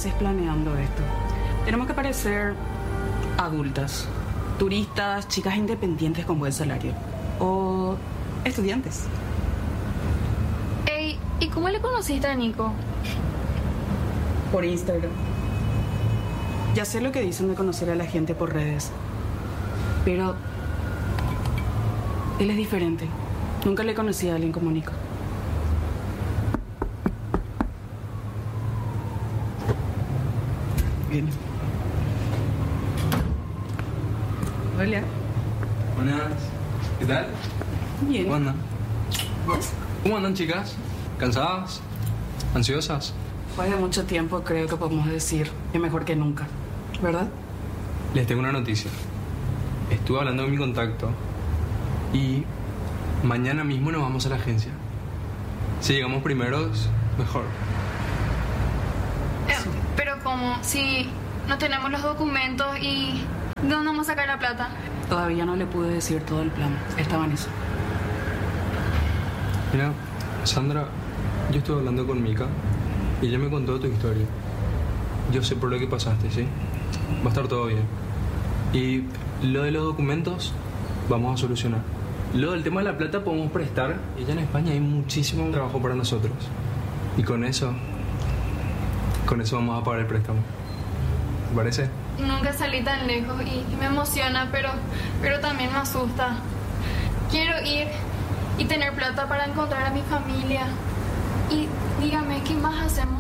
meses planeando esto. Tenemos que parecer adultas, turistas, chicas independientes con buen salario. O estudiantes. Ey, ¿y cómo le conociste a Nico? Por Instagram. Ya sé lo que dicen de conocer a la gente por redes. Pero él es diferente. Nunca le conocí a alguien como Nico. Bien. Hola. Buenas. ¿Qué tal? Bien. ¿Cómo andan? ¿Cómo andan, chicas? ¿Cansadas? ¿Ansiosas? Después de mucho tiempo creo que podemos decir que mejor que nunca, ¿verdad? Les tengo una noticia. Estuve hablando con mi contacto y mañana mismo nos vamos a la agencia. Si llegamos primeros, mejor. Pero ¿cómo? Si no tenemos los documentos y... ¿de dónde vamos a sacar la plata? Todavía no le pude decir todo el plan. Estaba en eso. Mira, Sandra, yo estuve hablando con Mika y ella me contó tu historia. Yo sé por lo que pasaste, ¿sí? Va a estar todo bien. Y lo de los documentos, vamos a solucionar. Lo del tema de la plata podemos prestar. Y ya en España hay muchísimo trabajo para nosotros. Y con eso vamos a pagar el préstamo. ¿Te parece? Nunca salí tan lejos y me emociona, pero también me asusta. Quiero ir y tener plata para encontrar a mi familia. Y dígame, ¿qué más hacemos?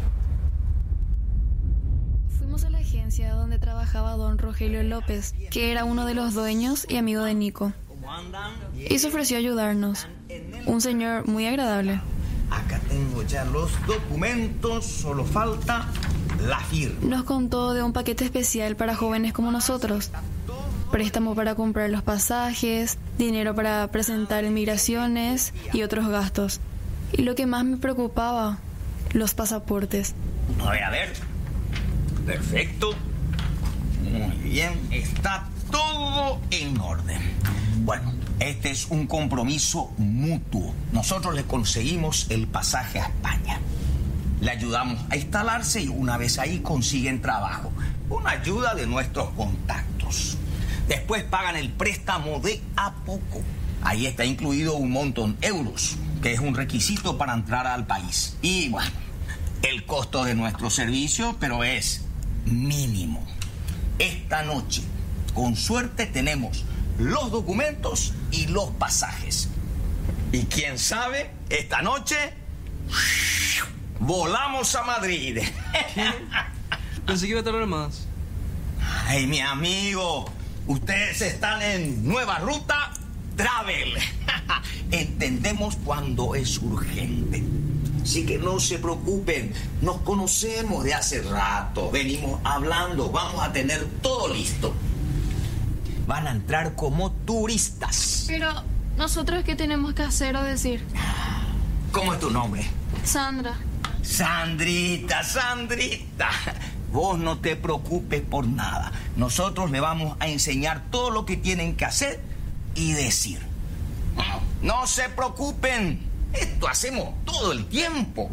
Fuimos a la agencia donde trabajaba don Rogelio López, que era uno de los dueños y amigo de Nico. Y se ofreció a ayudarnos. Un señor muy agradable. Acá tengo ya los documentos, solo falta la firma. Nos contó de un paquete especial para jóvenes como nosotros. Préstamo para comprar los pasajes, dinero para presentar en migraciones y otros gastos. Y lo que más me preocupaba, los pasaportes. A ver. Perfecto. Muy bien, está todo en orden. Bueno, este es un compromiso mutuo. Nosotros le conseguimos el pasaje a España. Le ayudamos a instalarse y una vez ahí consiguen trabajo. Con ayuda de nuestros contactos. Después pagan el préstamo de a poco. Ahí está incluido un monto en euros, que es un requisito para entrar al país. Y bueno, el costo de nuestro servicio, pero es mínimo. Esta noche, con suerte, tenemos los documentos y los pasajes. Y quién sabe, esta noche volamos a Madrid. ¿Qué? Pensé que iba a tardar más. Ay, mi amigo, ustedes están en nueva ruta travel. Entendemos cuando es urgente. Así que no se preocupen, nos conocemos de hace rato, venimos hablando, vamos a tener todo listo. Van a entrar como turistas. Pero, ¿nosotros qué tenemos que hacer o decir? ¿Cómo es tu nombre? Sandra. Sandrita. Vos no te preocupes por nada. Nosotros le vamos a enseñar todo lo que tienen que hacer y decir. No se preocupen. Esto hacemos todo el tiempo.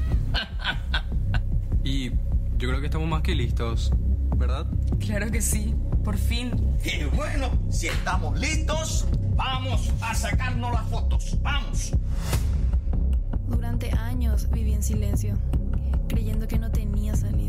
Y yo creo que estamos más que listos, ¿verdad? Claro que sí. Por fin. Y bueno, si estamos listos, vamos a sacarnos las fotos. ¡Vamos! Durante años viví en silencio, creyendo que no tenía salida.